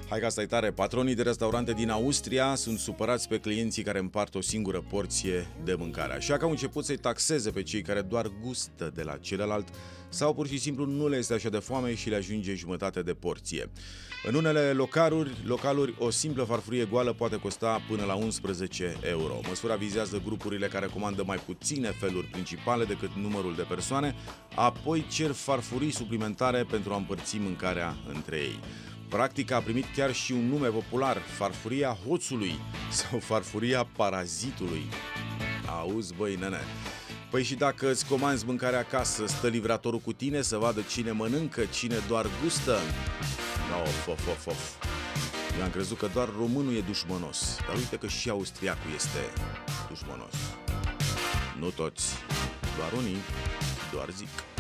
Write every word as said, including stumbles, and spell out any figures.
Hai că asta e tare. Patronii de restaurante din Austria sunt supărați pe clienții care împart o singură porție de mâncare. Așa că au început să-i taxeze pe cei care doar gustă de la celălalt sau pur și simplu nu le este așa de foame și le ajunge jumătate de porție. În unele localuri, localuri o simplă farfurie goală poate costa până la unsprezece euro. Măsura vizează grupurile care comandă mai puține feluri principale decât numărul de persoane, apoi cer farfurii suplimentare pentru a împărți mâncarea între ei. Practic a primit chiar și un nume popular, farfuria hoțului sau farfuria parazitului. Auzi, băi, nene. Păi și dacă îți comanzi mâncarea acasă, stă livratorul cu tine să vadă cine mănâncă, cine doar gustă? Of, of, of, of. Eu am crezut că doar românul e dușmănos, dar uite că și austriacul este dușmănos. Nu toți, doar unii, doar zic.